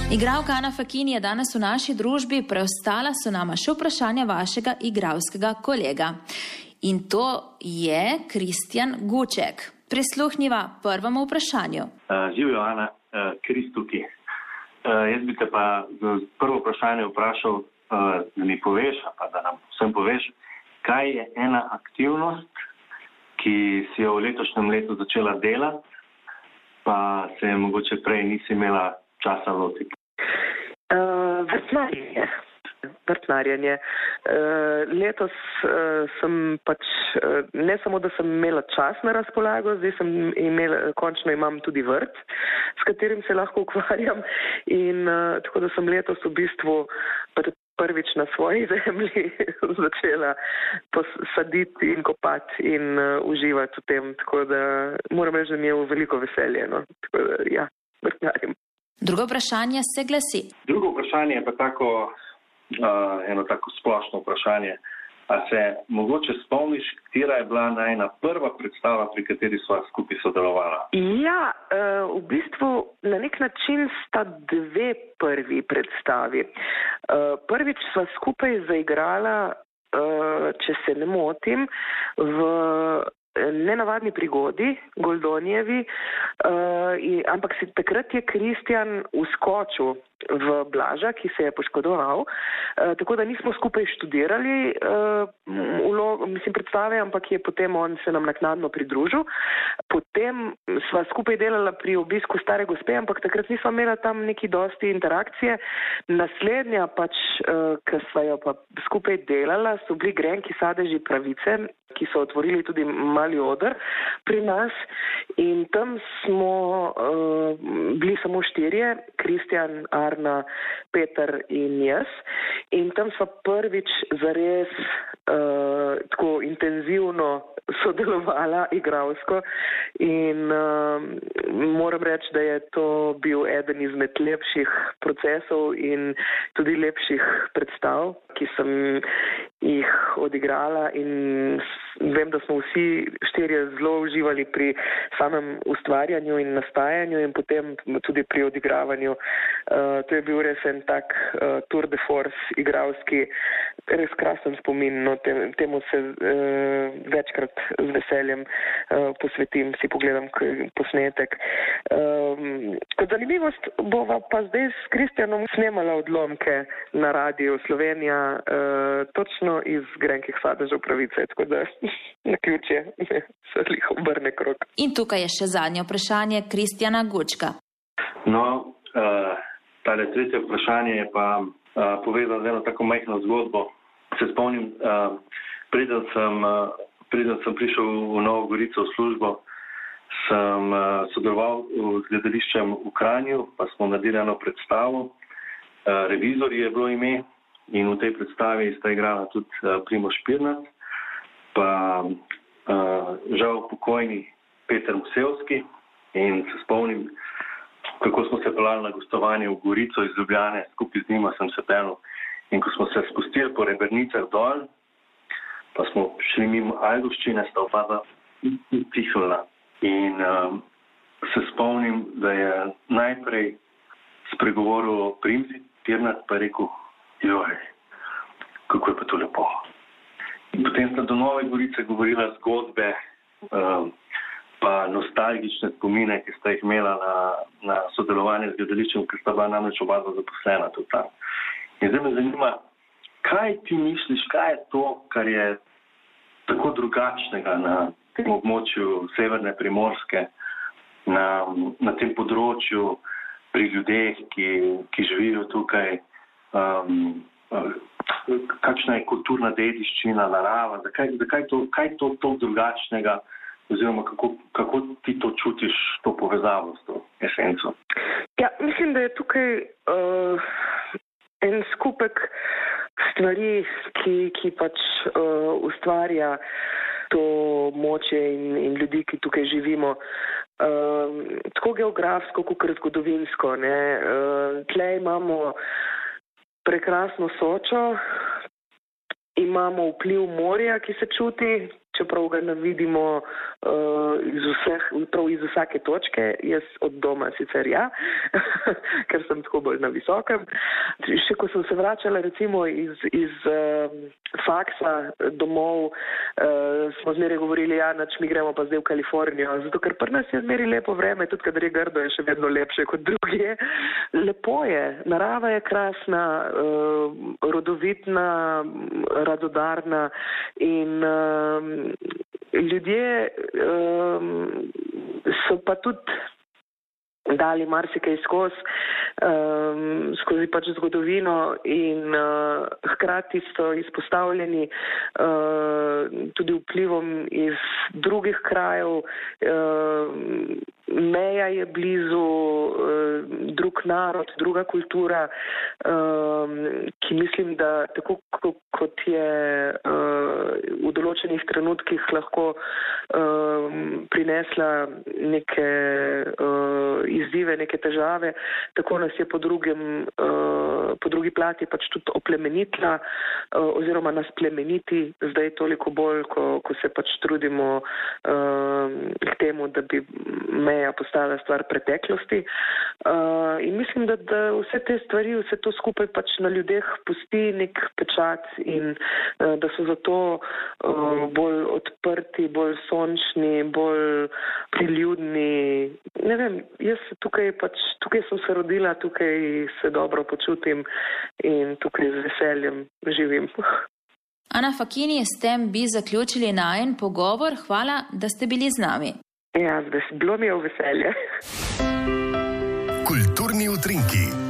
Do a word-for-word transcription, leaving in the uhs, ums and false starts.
Igralka Ana Fakin je danes v naši družbi, preostala so nama še vprašanja vašega igralskega kolega. In to je Kristjan Guček. Prisluhniva prvemu vprašanju. Uh, Živijo, Ana, uh, Kristuki. Uh, jaz bi te pa za prvo vprašanje vprašal, uh, da mi poveš, pa da nam vsem poveš, kaj je ena aktivnost, ki si jo v letošnjem letu začela delati, pa se je mogoče prej nisi imela časa lotiti. Uh, vrtnarjenje. Vrtnarjenje. Uh, letos uh, sem pač, uh, ne samo, da sem imela čas na razpolago, zdaj sem imela, končno imam tudi vrt, s katerim se lahko ukvarjam in uh, tako da sem letos v bistvu prvič na svoji zemlji začela saditi in kopati in uh, uživati v tem, tako da moram reči, da mi je veliko veselje, no, tako da ja, vrtnarjem. Drugo vprašanje se glasi. Drugo vprašanje je pa tako, uh, eno tako splošno vprašanje. A se mogoče spomniš, katera je bila najna prva predstava, pri kateri sva skupaj sodelovala? Ja, uh, v bistvu na nek način sta dve prvi predstavi. Uh, prvič sva skupaj zaigrala, uh, če se ne motim, v nenavadni prigodi, Goldonjevi, uh, in, ampak si, takrat je Kristjan uskočil v Blaža, ki se je poškodoval, uh, tako da nismo skupaj študirali uh, ulo, mislim, predstave, ampak je potem on se nam naknadno pridružil. Potem sva skupaj delala pri obisku Stare gospe, ampak takrat nisva imela tam neki dosti interakcije. Naslednja pač, uh, ki sva jo pa skupaj delala, so bili Grenki sadeži pravice, ki so otvorili tudi mali oder pri nas in tam smo uh, bili samo štirje, Kristjan, Arna, Peter in jaz in tam sva prvič zares uh, tako intenzivno sodelovala igralsko in uh, moram reči, da je to bil eden izmed lepših procesov in tudi lepših predstav, ki sem jih odigrala in vem, da smo vsi štirje zelo uživali pri samem ustvarjanju in nastajanju in potem tudi pri odigravanju. Uh, to je bil res en tak uh, tour de force igralski, res krasen spomin, no, tem, temu se uh, večkrat z veseljem uh, posvetim, si pogledam k, posnetek. Um, kot zanimivost bova pa zdaj s Kristjanom snemala odlomke na radiju Slovenija, uh, točno iz Grenkih sadežev pravice, tako da na ključje se lih obrne krog. In tukaj je še zadnje vprašanje Kristjana Gučka. No, uh, tale tretje vprašanje je pa uh, povezano z eno tako majhno zgodbo. Se spomnim, uh, preden sem, uh, preden sem prišel v Novo Gorico v službo, sem uh, sodeloval z gledališčem v Kranju, pa smo naredili eno predstavo. Uh, Revizorji je bilo ime in v tej predstavi sta igrala tudi uh, Primož Pirnat, pa uh, žal pokojni Peter Musevski in se spomnim, kako smo se pelali na gostovanje v Gorico iz Ljubljane, skupaj z njima sem se pelil in ko smo se spustili po Rebernicah dol, pa smo šli mimo Ajdovščine, sta oba pihnila in um, se spomnim, da je najprej spregovoril o Primzi Pirnat, pa je rekel, joj, kako je pa to lepo. In potem sta do Nove Gorice govorila zgodbe, um, pa nostalgične spomine, ki sta jih imela na, na sodelovanje z gledališčem, ker sta bila namreč oba zaposlena tudi tam. In zdaj me zanima, kaj ti misliš, kaj je to, kar je tako drugačnega na tem območju Severne Primorske, na, na tem področju pri ljudeh, ki, ki živijo tukaj, um, kakšna je kulturna dediščina, narava, zakaj, zakaj to, kaj to, to drugačnega, oziroma kako, kako ti to čutiš, to povezavo s to esenco? Ja, mislim, da je tukaj uh, en skupek stvari, ki, ki pač uh, ustvarja to moče in, in ljudi, ki tukaj živimo. Uh, tako geografsko, kot zgodovinsko. Ne? Uh, tle imamo prekrasno Sočo, imamo vpliv morja, ki se čuti, čeprav ga ne vidimo uh, iz, vseh, prav iz vsake točke, jaz od doma sicer ja, ker sem tako bolj na visokem. Še ko sem se vračala recimo iz, iz uh, faksa domov, uh, smo zmeraj govorili, ja, nač mi gremo pa zdaj v Kalifornijo, zato ker pri nas je zmeraj lepo vreme, tudi kadar je grdo, je še vedno lepše kot druge. Lepo je, narava je krasna, uh, rodovitna, radodarna in um, ljudje um, so pa tudi dali marsikaj skozi, um, skozi pač zgodovino in uh, hkrati so izpostavljeni uh, tudi vplivom iz drugih krajev. Uh, meja je blizu, uh, drug narod, druga kultura, um, ki mislim, da tako kot je uh, v določenih trenutkih lahko um, prinesla neke uh, izzive, neke težave, tako nas je po, drugem, uh, po drugi plati pač tudi oplemenitla uh, oziroma nas plemeniti zdaj toliko bolj, ko, ko se pač trudimo uh, k temu, da bi meja postala stvar preteklosti. Uh, in mislim, da, da vse te stvari, vse to skupaj pač na ljudeh pusti nek pečat in uh, da so zato uh, bolj odprti, bolj sončni, bolj priljudni. Ne vem, jaz tukaj pač, tukaj sem se rodila, tukaj se dobro počutim in tukaj z veseljem živim. Ana Fakini, s tem bi zaključili najin pogovor. Hvala, da ste bili z nami. Ja, bilo mi je v veselje. Kulturni utrinki.